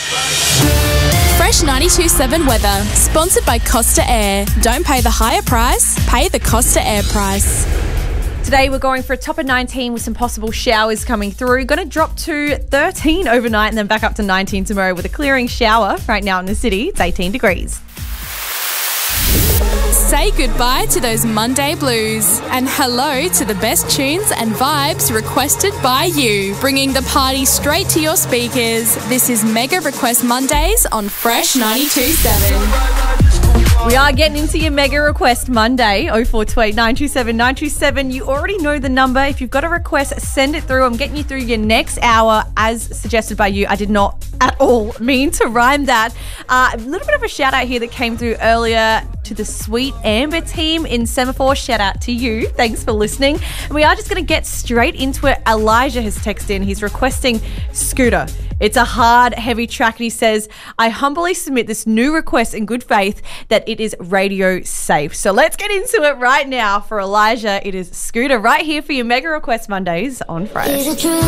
Fresh 92.7 weather, sponsored by Costa Air. Don't pay the higher price, pay the Costa Air price. Today we're going for a top of 19 with some possible showers coming through. Going to drop to 13 overnight and then back up to 19 tomorrow with a clearing shower. Right now in the city, it's 18 degrees. Say goodbye to those Monday blues and hello to the best tunes and vibes requested by you. Bringing the party straight to your speakers. This is Mega Request Mondays on Fresh 92.7. We are getting into your Mega Request Monday, 0428 927 927. You already know the number. If you've got a request, send it through. I'm getting you through your next hour as suggested by you. I did not at all mean to rhyme that. A little bit of a shout out here that came through earlier to the Sweet Amber team in Semaphore. Shout out to you. Thanks for listening. And we are just going to get straight into it. Elijah has texted in. He's requesting Scooter. It's a hard, heavy track, and he says, I humbly submit this new request in good faith that it is radio safe. So let's get into it right now. For Elijah, it is Scooter right here for your Mega Request Mondays on Fresh.